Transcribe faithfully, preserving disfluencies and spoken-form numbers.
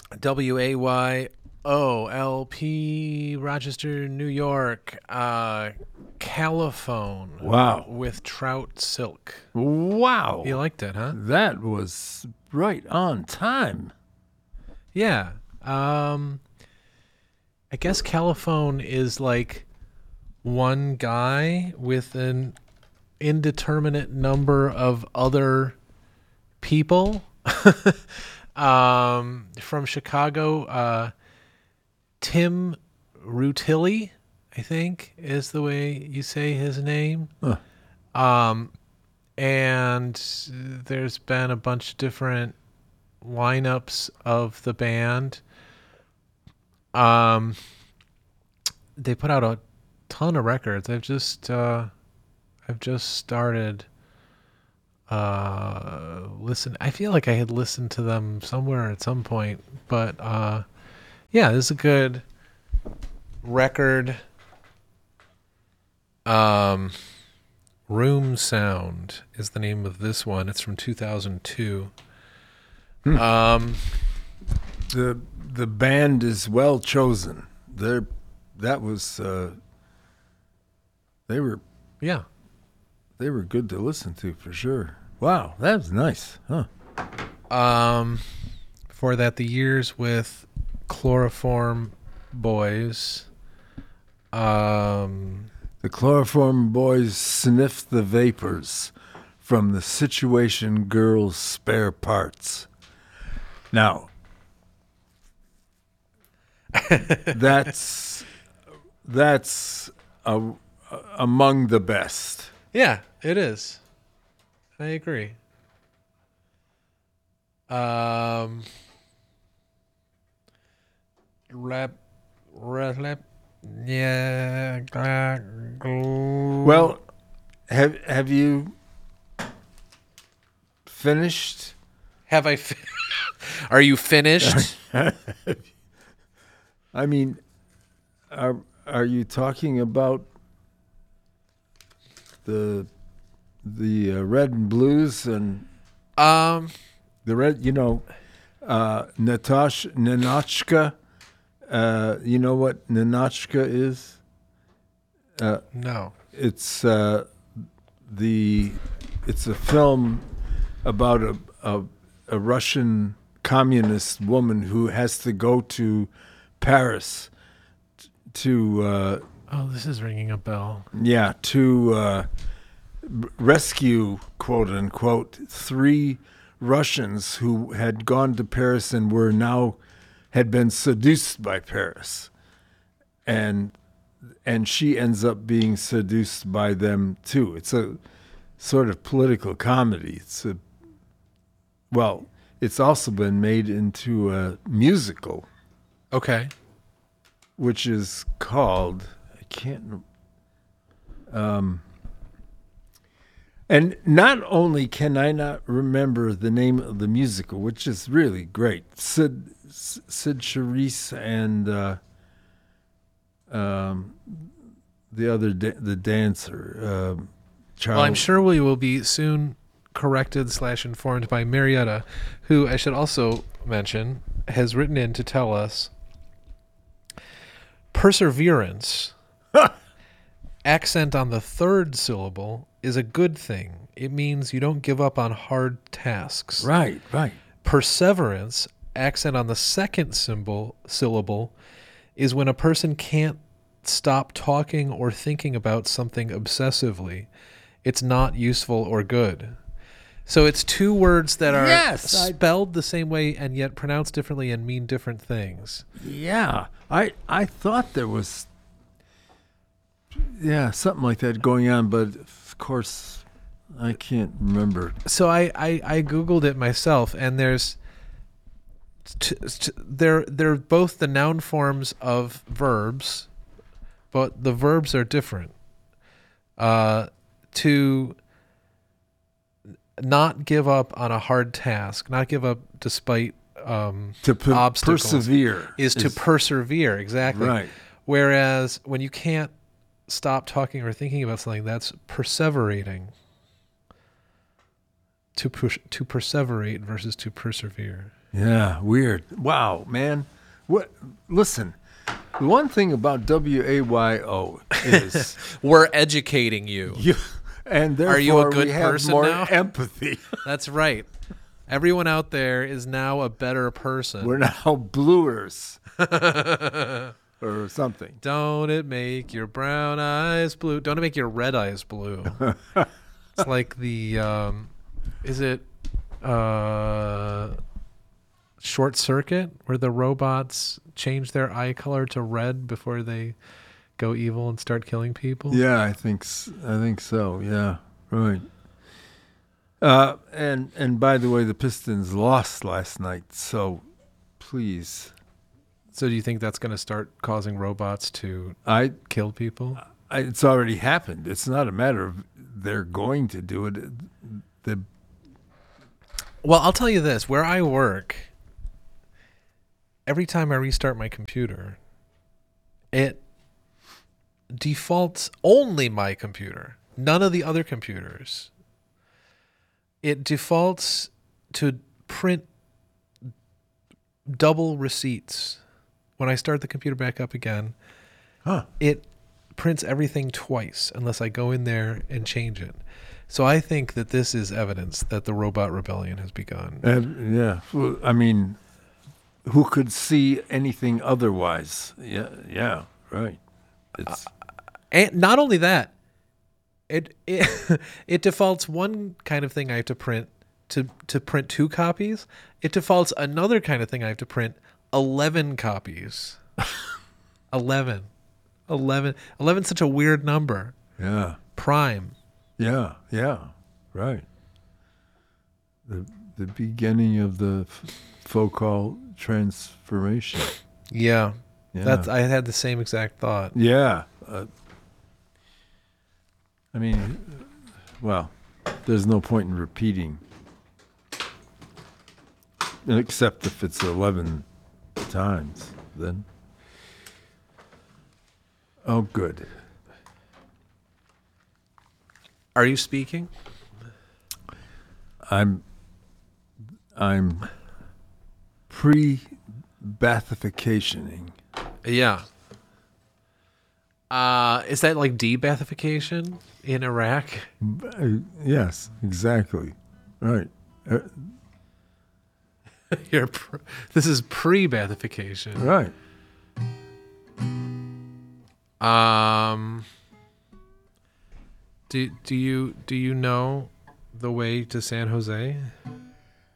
W A Y O L P, Rochester, New York. Uh, Caliphone Wow. with Trout Silk. Wow. You liked it, huh? That was right on time. Yeah. Um, I guess Caliphone is like one guy with an indeterminate number of other people um, from Chicago. Uh, Tim Rutilli, I think, is the way you say his name. Huh. Um, and there's been a bunch of different lineups of the band. Um, they put out a ton of records. I've just uh, I've just started uh listen. I feel like I had listened to them somewhere at some point, but uh, yeah, this is a good record. Um, Room Sound is the name of this one. It's from two thousand two. Hmm. Um, the the band is well chosen. They're that was uh, they were yeah. they were good to listen to for sure. Wow, that was nice, huh? Um, before that, the years with Chloroform Boys. Um, The Chloroform Boys sniffed the vapors from the Situation Girls' spare parts. Now, that's that's a, among the best. yeah, it is. I agree. Um, rap, rap, rap. Yeah. Well, have have you finished? have I? Fi- Are you finished? I mean, are are you talking about the the uh, red and blues and um, the red? You know, uh, Natasha Ninotchka. Uh, you know what Ninotchka is? Uh, no. it's uh, the it's a film about a, a a Russian communist woman who has to go to Paris t- to uh, Oh, this is ringing a bell. yeah to uh, b- rescue, quote unquote, three Russians who had gone to Paris and were now had been seduced by Paris, and and she ends up being seduced by them too. It's a sort of political comedy. It's a well, it's also been made into a musical, Okay. which is called I can't. Um, and not only can I not remember the name of the musical, which is really great, Sid Sid Charisse and uh, um, the other da- the dancer, uh, Charles. Well, I'm sure we will be soon corrected slash informed by Marietta, who I should also mention has written in to tell us perseverance, accent on the third syllable, is a good thing. It means you don't give up on hard tasks. Right, right. Perseverance, accent on the second symbol syllable, is when a person can't stop talking or thinking about something obsessively. It's not useful or good. So it's two words that are Yes, I- spelled the same way and yet pronounced differently and mean different things. Yeah, I I thought there was yeah something like that going on, but of course I can't remember. So I, I, I Googled it myself, and there's t- t- they're they're both the noun forms of verbs, but the verbs are different. Uh, to not give up on a hard task, not give up despite um, To per- obstacles, persevere is to persevere, exactly. right. Whereas when you can't stop talking or thinking about something, that's perseverating. to push, to perseverate versus to persevere. Yeah, weird. Wow, man. What? Listen, the one thing about W A Y O is We're educating you. you, and therefore Are you a good we have person more now? empathy. That's right. Everyone out there is now a better person. We're now bluers or something. Don't it make your brown eyes blue? Don't it make your red eyes blue? It's like the, um, is it uh, Short Circuit, where the robots change their eye color to red before they go evil and start killing people? Yeah, I think s- I think so. Yeah, right. Uh, and and by the way, the Pistons lost last night, so please, So do you think that's going to start causing robots to I, kill people? I it's already happened. It's not a matter of they're going to do it. The Well, I'll tell you this. Where I work, every time I restart my computer, it defaults only my computer, none of the other computers. It defaults to print double receipts. When I start the computer back up again, huh. it prints everything twice unless I go in there and change it. So I think that this is evidence that the robot rebellion has begun. And yeah, well, I mean, who could see anything otherwise? Yeah, yeah, right. It's And not only that, it it it defaults one kind of thing I have to print to to print two copies. It defaults another kind of thing I have to print eleven copies. eleven. eleven. eleven is such a weird number. yeah, Prime. yeah, yeah, right. The the beginning of the f- Foucault transformation. Yeah. Yeah, That's I had the same exact thought. yeah. Uh, I mean, well, there's no point in repeating, except if it's eleven times. Then, oh, good. Are you speaking? I'm I'm pre-bathificationing. Yeah. Uh, is that like de-Baathification in Iraq? Uh, Yes, exactly. Right. Uh, You're pr- this is pre-Baathification. right. Um, do do you do you know the way to San Jose?